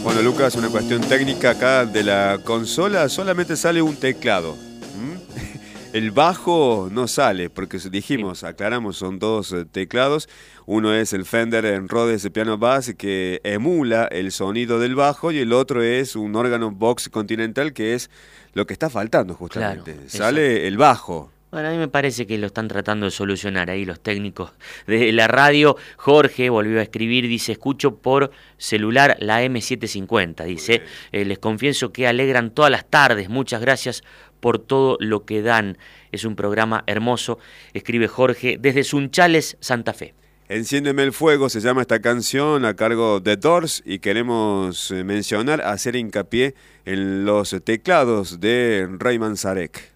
Bueno, Lucas, una cuestión técnica acá de la consola, solamente sale un teclado. El bajo no sale, porque dijimos, aclaramos, son dos teclados. Uno es el Fender en Rhodes de piano bass que emula el sonido del bajo, y el otro es un órgano Vox Continental, que es lo que está faltando justamente. Claro, sale el bajo. Bueno, a mí me parece que lo están tratando de solucionar ahí los técnicos de la radio. Jorge volvió a escribir, dice, escucho por celular la M750, dice, les confieso que alegran todas las tardes, muchas gracias por todo lo que dan. Es un programa hermoso, escribe Jorge desde Sunchales, Santa Fe. Enciéndeme el fuego, se llama esta canción, a cargo de Doors, y queremos mencionar, hacer hincapié en los teclados de Ray Manzarek.